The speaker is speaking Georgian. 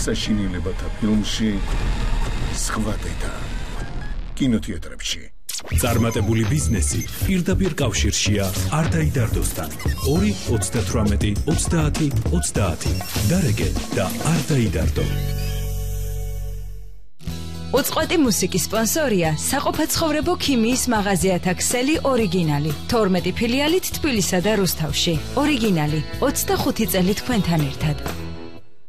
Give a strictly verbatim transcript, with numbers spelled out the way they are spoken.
საშინელებათა ფილმში სხვა დედა კინოთეატრებში. წარმატებული ბიზნესი პირდაპირ კავშირშია არტაიდარდოსთან. ორი ოცდათვრამეტი ოცდაათი ოცდაათი დარეგე და არტაიდარდო. უწყვეტი მუსიკის სპონსორია საყოფაცხოვრებო ქიმიის მაღაზია ქსელი ორიგინალი. თორმეტი ფილიალით თბილისსა და რუსთავში. ორიგინალი ოცდახუთი წელი თქვენთან ერთად.